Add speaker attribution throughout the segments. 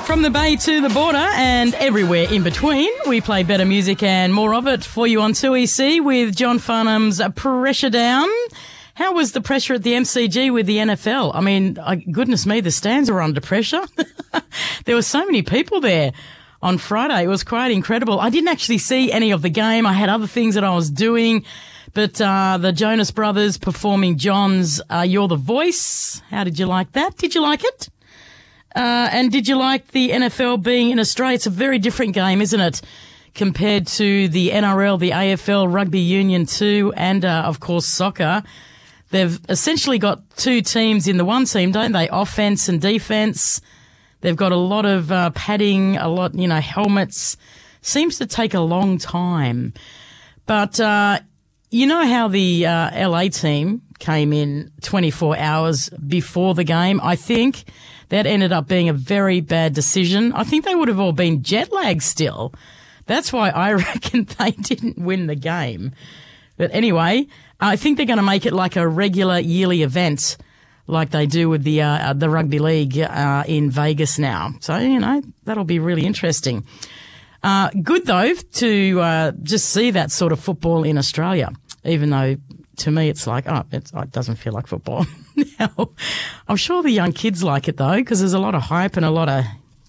Speaker 1: From the bay to the border and everywhere in between, we play better music and more of it for you on 2EC with John Farnham's Pressure Down. How was the pressure at the MCG with the NFL? I mean, goodness me, the stands were under pressure. There were so many people there on Friday. It was quite incredible. I didn't actually see any of the game. I had other things that I was doing. But the Jonas Brothers performing John's You're the Voice. How did you like that? Did you like it? And did you like the NFL being in Australia? It's a very different game, isn't it, compared to the NRL, the AFL, Rugby Union 2, and, of course, soccer. They've essentially got two teams in the one team, don't they? Offense and defense. They've got a lot of padding, a lot, helmets. Seems to take a long time. But you know how the LA team came in 24 hours before the game? I think that ended up being a very bad decision. I think they would have all been jet lagged still. That's why I reckon they didn't win the game. But anyway, I think they're going to make it like a regular yearly event like they do with the rugby league in Vegas now. So, that'll be really interesting. Good, though, to just see that sort of football in Australia, even though to me it's like, it doesn't feel like football. Now, I'm sure the young kids like it, though, because there's a lot of hype and a lot of,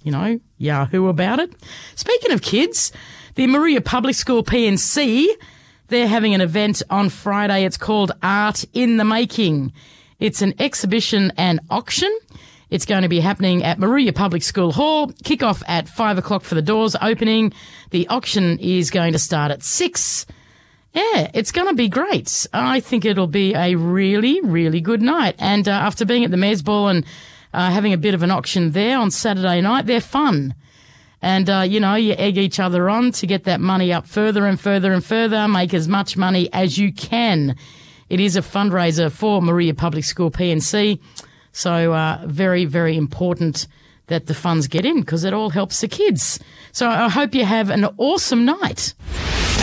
Speaker 1: yahoo about it. Speaking of kids, the Moruya Public School PNC, they're having an event on Friday. It's called Art in the Making. It's an exhibition and auction. It's going to be happening at Moruya Public School Hall. Kick-off at 5 o'clock for the doors opening. The auction is going to start at 6. Yeah, it's going to be great. I think it'll be a really, really good night. And after being at the Mayor's Ball and having a bit of an auction there on Saturday night, they're fun. And, you egg each other on to get that money up further and further and further, make as much money as you can. It is a fundraiser for Moruya Public School PNC. So very, very important that the funds get in because it all helps the kids. So I hope you have an awesome night.